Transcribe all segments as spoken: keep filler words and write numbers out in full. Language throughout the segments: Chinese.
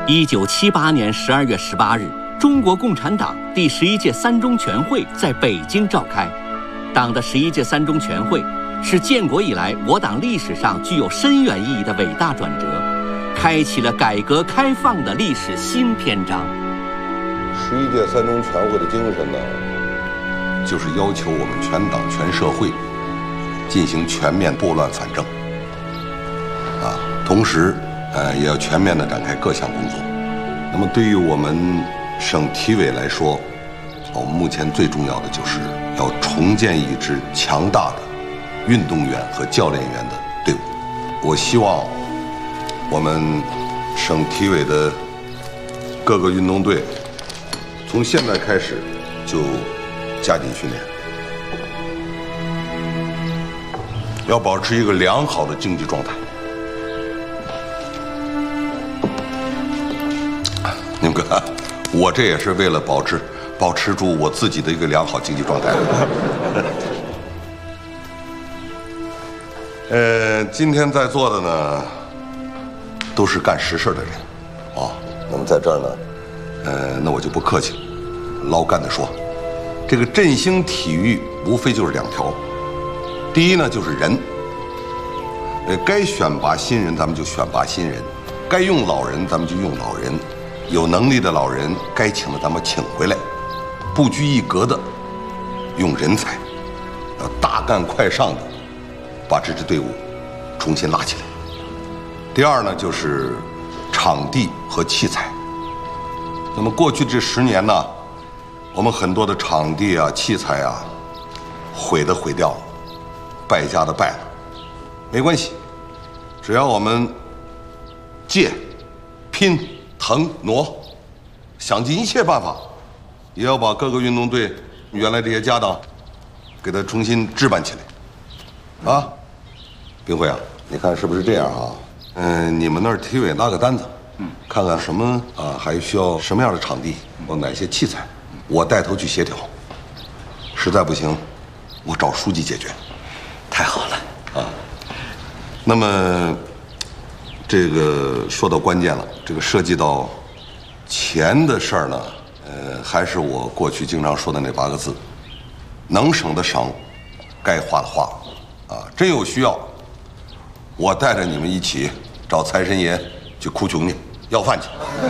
一九七八年十二月十八日，中国共产党第十一届三中全会在北京召开。党的十一届三中全会是建国以来我党历史上具有深远意义的伟大转折，开启了改革开放的历史新篇章。 十一届三中全会的精神呢，就是要求我们全党全社会进行全面拨乱反正，啊，同时，呃，也要全面的展开各项工作。那么，对于我们省体委来说，我们目前最重要的就是要重建一支强大的运动员和教练员的队伍。我希望我们省体委的各个运动队从现在开始就加紧训练，要保持一个良好的竞技状态。你们看，我这也是为了保持保持住我自己的一个良好竞技状态。呃，今天在座的呢，都是干实事的人，啊，那么在这儿呢，呃，那我就不客气了，捞干的说，这个振兴体育无非就是两条，第一呢就是人，呃，该选拔新人咱们就选拔新人，该用老人咱们就用老人。有能力的老人该请的咱们请回来，不拘一格的用人才，要大干快上的把这支队伍重新拉起来。第二呢，就是场地和器材。那么过去这十年呢，我们很多的场地啊、器材啊，毁的毁掉了，败家的败了，没关系，只要我们借、拼。腾挪，想尽一切办法，也要把各个运动队原来这些家当，给它重新置办起来。啊，冰慧啊，你看是不是这样啊？嗯，你们那儿体委拉个单子，嗯，看看什么啊，还需要什么样的场地，或哪些器材，我带头去协调。实在不行，我找书记解决。 太好了啊。那么。这个说到关键了，这个涉及到钱的事儿呢，呃，还是我过去经常说的那八个字：能省的省，该花的花，啊，真有需要，我带着你们一起找财神爷去哭穷去，要饭去。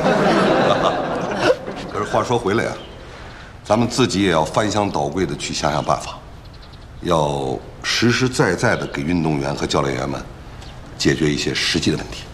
可是话说回来啊，咱们自己也要翻箱倒柜的去想想办法，要实实在在的给运动员和教练员们解决一些实际的问题。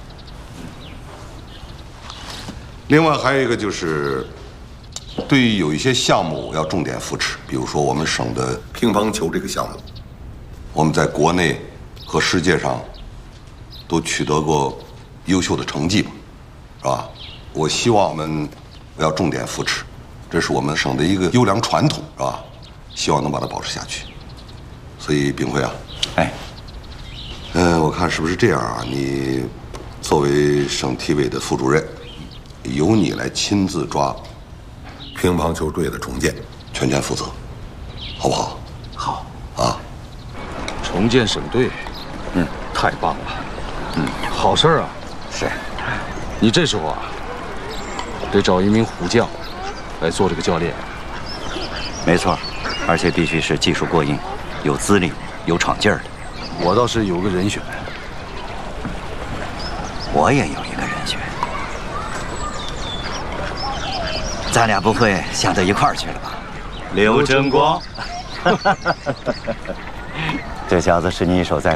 另外还有一个就是，对于有一些项目要重点扶持，比如说我们省的乒乓球这个项目，我们在国内和世界上都取得过优秀的成绩嘛，是吧？我希望我们要重点扶持，这是我们省的一个优良传统，是吧？希望能把它保持下去。所以冰辉啊，哎，嗯、呃，我看是不是这样啊？你作为省体委的副主任。由你来亲自抓乒乓球队的重建，全权负责，好不好？ 好啊！ 重建省队，嗯，太棒了，嗯，好事啊！ 是， 你这时候啊，得找一名虎将来做这个教练。 没错，而且必须是技术过硬、有资历、有闯劲儿的。 我倒是有个人选， 我也有一个人选。咱俩不会想到一块儿去了吧？ 刘争光， 这小子是你一手栽